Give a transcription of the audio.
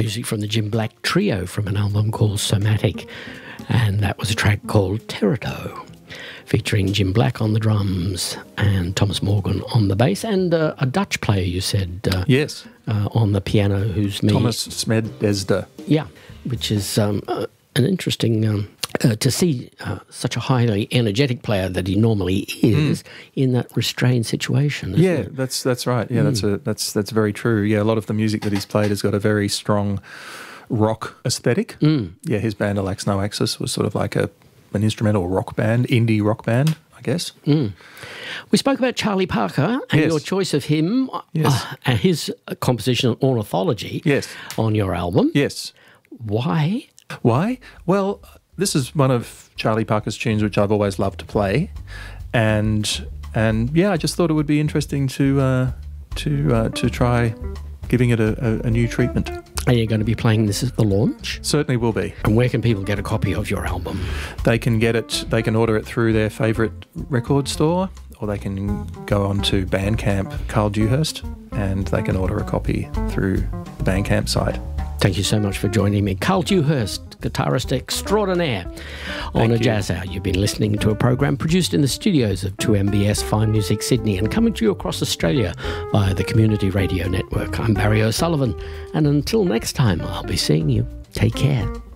Music from the Jim Black Trio from an album called Somatic, and that was a track called Teredo, featuring Jim Black on the drums and Thomas Morgan on the bass, and a Dutch player, you said, yes, on the piano, who's me. Thomas Smedesda. Yeah, which is an interesting... to see such a highly energetic player that he normally is in that restrained situation. Yeah, it? that's right. Yeah, that's very true. Yeah, a lot of the music that he's played has got a very strong rock aesthetic. Yeah, his band Alax No Axis was sort of like an instrumental rock band, indie rock band, I guess. We spoke about Charlie Parker and your choice of him and his composition Ornithology on your album. Yes. Why? Why? Well, this is one of Charlie Parker's tunes which I've always loved to play, and yeah, I just thought it would be interesting to try giving it a new treatment. Are you going to be playing this at the launch? Certainly will be. And where can people get a copy of your album? They can get it. They can order it through their favourite record store, or they can go on to Bandcamp, Carl Dewhurst, and they can order a copy through the Bandcamp site. Thank you so much for joining me. Carl Dewhurst, guitarist extraordinaire on A Jazz Hour. You've been listening to a program produced in the studios of 2MBS Fine Music Sydney and coming to you across Australia via the Community Radio Network. I'm Barry O'Sullivan, and until next time, I'll be seeing you. Take care.